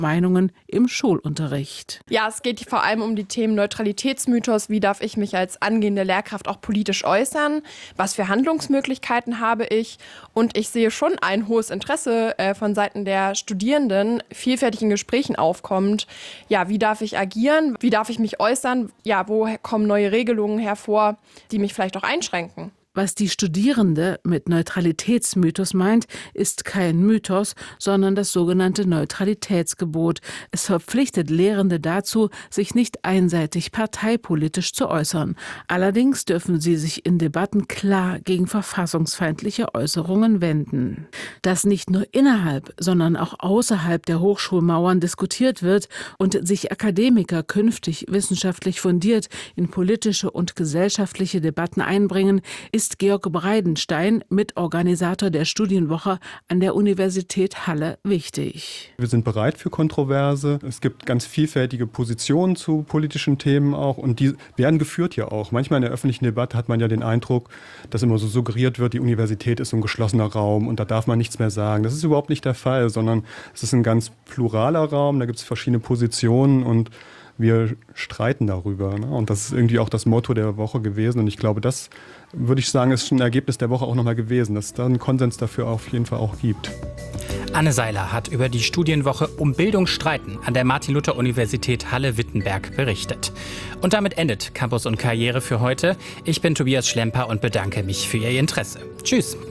Meinungen im Schulunterricht. Ja, es geht vor allem um die Themen Neutralitätsmythos. Wie darf ich mich als angehende Lehrkraft auch politisch äußern? Was für Handlungsmöglichkeiten habe ich? Und ich sehe schon ein hohes Interesse von Seiten der Studierenden, vielfältig in Gesprächen aufkommt. Ja, wie darf ich agieren? Wie darf ich mich äußern? Ja, wo kommen neue Regelungen hervor, die mich vielleicht auch einschränken? Was die Studierende mit Neutralitätsmythos meint, ist kein Mythos, sondern das sogenannte Neutralitätsgebot. Es verpflichtet Lehrende dazu, sich nicht einseitig parteipolitisch zu äußern. Allerdings dürfen sie sich in Debatten klar gegen verfassungsfeindliche Äußerungen wenden. Dass nicht nur innerhalb, sondern auch außerhalb der Hochschulmauern diskutiert wird und sich Akademiker künftig wissenschaftlich fundiert in politische und gesellschaftliche Debatten einbringen, ist Georg Breidenstein, Mitorganisator der Studienwoche an der Universität Halle, wichtig. Wir sind bereit für Kontroverse. Es gibt ganz vielfältige Positionen zu politischen Themen auch und die werden geführt ja auch. Manchmal in der öffentlichen Debatte hat man ja den Eindruck, dass immer so suggeriert wird, die Universität ist so ein geschlossener Raum und da darf man nichts mehr sagen. Das ist überhaupt nicht der Fall, sondern es ist ein ganz pluraler Raum, da gibt es verschiedene Positionen und wir streiten darüber. Ne? Und das ist irgendwie auch das Motto der Woche gewesen. Und ich glaube, das, würde ich sagen, ist schon ein Ergebnis der Woche auch nochmal gewesen, dass es da einen Konsens dafür auf jeden Fall auch gibt. Anne Seiler hat über die Studienwoche Um Bildung streiten an der Martin-Luther-Universität Halle-Wittenberg berichtet. Und damit endet Campus und Karriere für heute. Ich bin Tobias Schlemper und bedanke mich für Ihr Interesse. Tschüss.